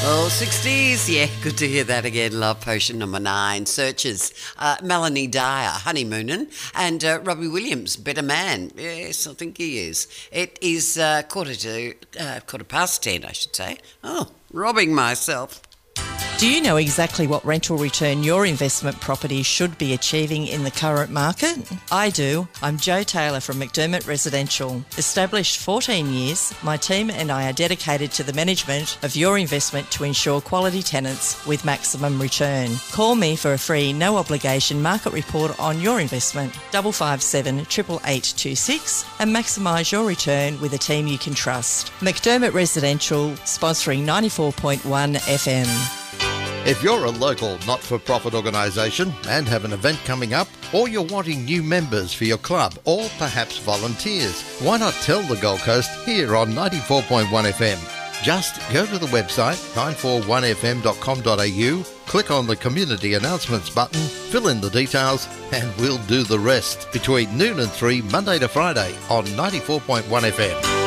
Oh, 60s. Yeah, good to hear that again. Love Potion number 9. Searchers. Melanie Dyer, Honeymoonin'. And Robbie Williams, Better Man. Yes, I think he is. It is quarter past 10, I should say. Oh, robbing myself. Do you know exactly what rental return your investment property should be achieving in the current market? I do. I'm Jo Taylor from McDermott Residential. Established 14 years, my team and I are dedicated to the management of your investment to ensure quality tenants with maximum return. Call me for a free, no obligation market report on your investment, 557 88826, and maximise your return with a team you can trust. McDermott Residential, sponsoring 94.1 FM. If you're a local not-for-profit organisation and have an event coming up, or you're wanting new members for your club, or perhaps volunteers, why not tell the Gold Coast here on 94.1 FM? Just go to the website 941fm.com.au, click on the Community Announcements button, fill in the details, and we'll do the rest between noon and 3, Monday to Friday on 94.1 FM.